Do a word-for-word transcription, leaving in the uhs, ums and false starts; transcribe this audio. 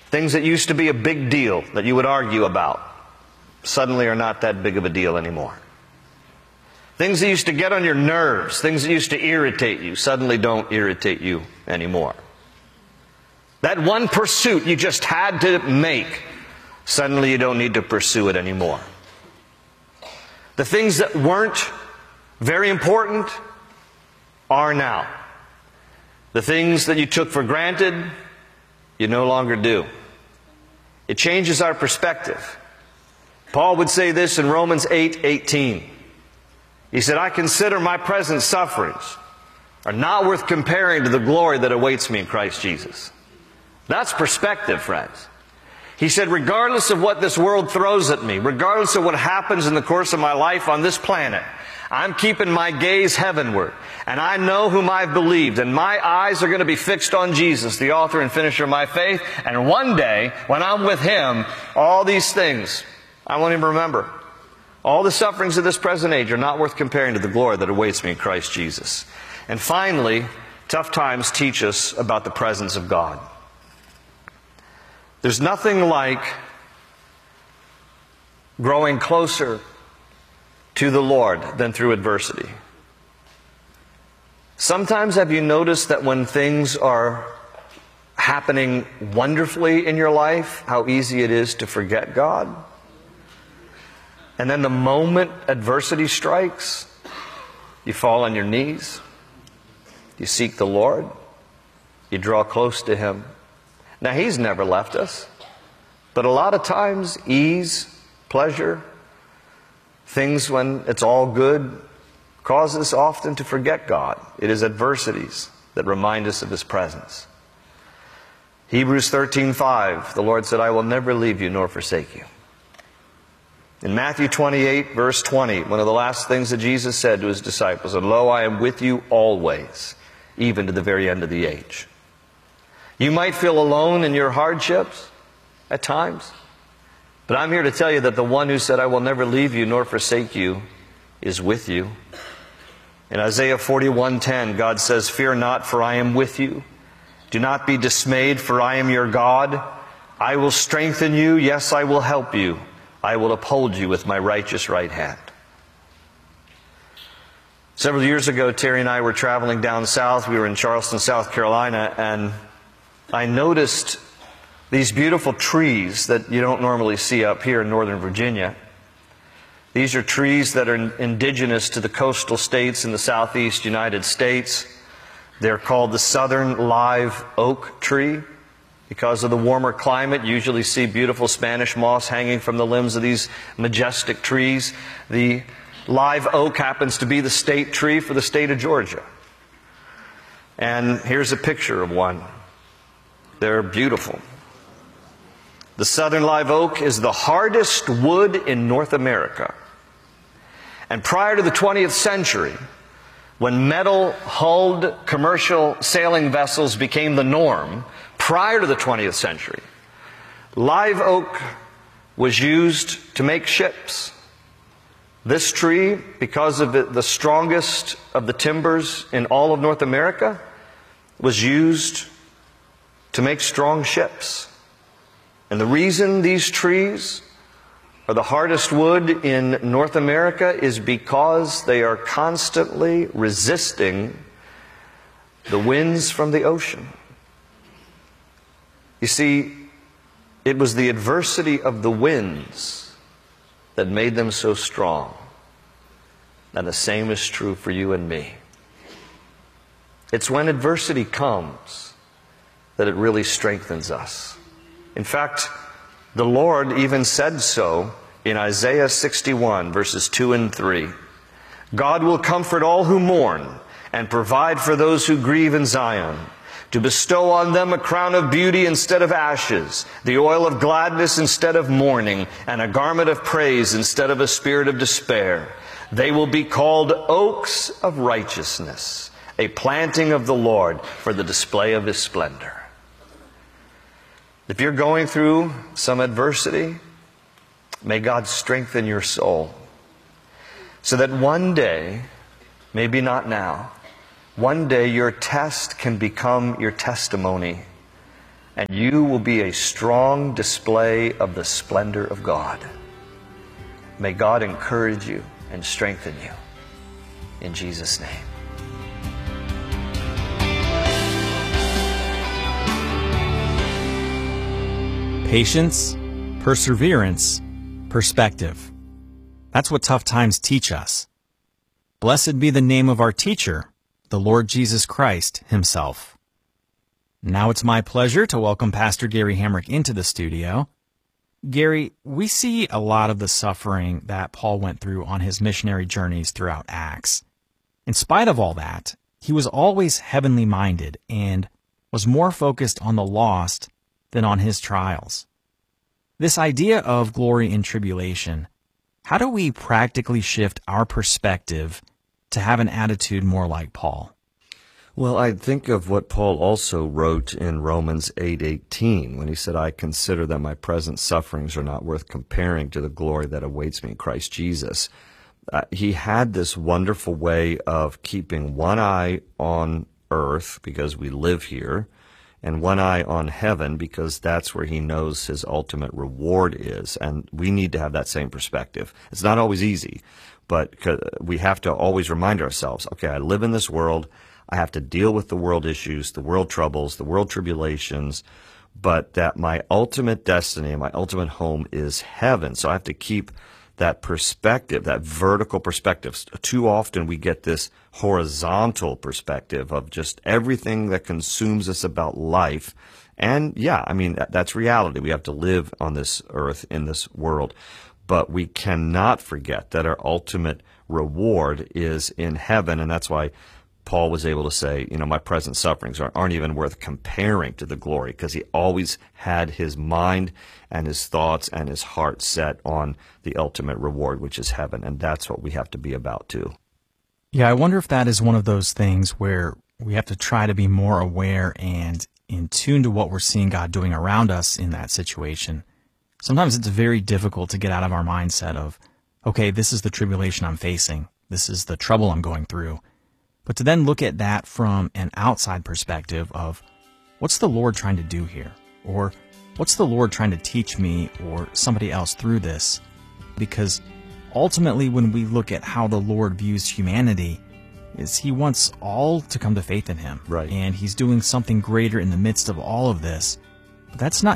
Things that used to be a big deal that you would argue about suddenly are not that big of a deal anymore. Things that used to get on your nerves, things that used to irritate you, suddenly don't irritate you anymore. That one pursuit you just had to make, suddenly you don't need to pursue it anymore. The things that weren't very important are now. The things that you took for granted, you no longer do. It changes our perspective. Paul would say this in Romans eight eighteen. He said, I consider my present sufferings are not worth comparing to the glory that awaits me in Christ Jesus. That's perspective, friends. He said, regardless of what this world throws at me, regardless of what happens in the course of my life on this planet, I'm keeping my gaze heavenward. And I know whom I've believed. And my eyes are going to be fixed on Jesus, the author and finisher of my faith. And one day, when I'm with Him, all these things, I won't even remember. All the sufferings of this present age are not worth comparing to the glory that awaits me in Christ Jesus. And finally, tough times teach us about the presence of God. There's nothing like growing closer to the Lord than through adversity. Sometimes have you noticed that when things are happening wonderfully in your life, how easy it is to forget God? And then the moment adversity strikes, you fall on your knees, you seek the Lord, you draw close to Him. Now, He's never left us, but a lot of times, ease, pleasure, things when it's all good, cause us often to forget God. It is adversities that remind us of His presence. Hebrews thirteen five, the Lord said, I will never leave you nor forsake you. In Matthew twenty-eight, verse twenty, one of the last things that Jesus said to His disciples, and lo, I am with you always, even to the very end of the age. You might feel alone in your hardships at times, but I'm here to tell you that the one who said, I will never leave you nor forsake you, is with you. In Isaiah forty-one ten, God says, fear not, for I am with you. Do not be dismayed, for I am your God. I will strengthen you. Yes, I will help you. I will uphold you with my righteous right hand. Several years ago, Terry and I were traveling down south. We were in Charleston, South Carolina, and I noticed these beautiful trees that you don't normally see up here in Northern Virginia. These are trees that are indigenous to the coastal states in the southeast United States. They're called the southern live oak tree. Because of the warmer climate, you usually see beautiful Spanish moss hanging from the limbs of these majestic trees. The live oak happens to be the state tree for the state of Georgia. And here's a picture of one. They're beautiful. The southern live oak is the hardest wood in North America. And prior to the twentieth century, when metal-hulled commercial sailing vessels became the norm, prior to the twentieth century, live oak was used to make ships. This tree, because of it, the strongest of the timbers in all of North America, was used to make strong ships. And the reason these trees are the hardest wood in North America is because they are constantly resisting the winds from the ocean. You see, it was the adversity of the winds that made them so strong. And the same is true for you and me. It's when adversity comes that it really strengthens us. In fact, the Lord even said so in Isaiah sixty-one, verses two and three. God will comfort all who mourn and provide for those who grieve in Zion, to bestow on them a crown of beauty instead of ashes, the oil of gladness instead of mourning, and a garment of praise instead of a spirit of despair. They will be called oaks of righteousness, a planting of the Lord for the display of His splendor. If you're going through some adversity, may God strengthen your soul so that one day, maybe not now, one day your test can become your testimony and you will be a strong display of the splendor of God. May God encourage you and strengthen you. In Jesus' name. Patience, perseverance, perspective. That's what tough times teach us. Blessed be the name of our teacher, the Lord Jesus Christ himself. Now it's my pleasure to welcome Pastor Gary Hamrick into the studio. Gary, we see a lot of the suffering that Paul went through on his missionary journeys throughout Acts. In spite of all that, he was always heavenly minded and was more focused on the lost than on his trials. This idea of glory in tribulation, how do we practically shift our perspective to have an attitude more like Paul? Well, I think of what Paul also wrote in Romans eight eighteen when he said, I consider that my present sufferings are not worth comparing to the glory that awaits me in Christ Jesus. Uh, he had this wonderful way of keeping one eye on earth because we live here, and one eye on heaven because that's where he knows his ultimate reward is. And we need to have that same perspective. It's not always easy, but we have to always remind ourselves, okay, I live in this world. I have to deal with the world issues, the world troubles, the world tribulations, but that my ultimate destiny and my ultimate home is heaven. So I have to keep that perspective, that vertical perspective. Too often we get this horizontal perspective of just everything that consumes us about life. And yeah, I mean, that, that's reality. We have to live on this earth, in this world. But we cannot forget that our ultimate reward is in heaven. And that's why Paul was able to say, you know, my present sufferings aren't even worth comparing to the glory, because he always had his mind and his thoughts and his heart set on the ultimate reward, which is heaven. And that's what we have to be about too. Yeah, I wonder if that is one of those things where we have to try to be more aware and in tune to what we're seeing God doing around us in that situation. Sometimes it's very difficult to get out of our mindset of, okay, this is the tribulation I'm facing. This is the trouble I'm going through. But to then look at that from an outside perspective of, what's the Lord trying to do here? Or what's the Lord trying to teach me or somebody else through this? Because ultimately, when we look at how the Lord views humanity, is he wants all to come to faith in him. Right. And he's doing something greater in the midst of all of this. But that's not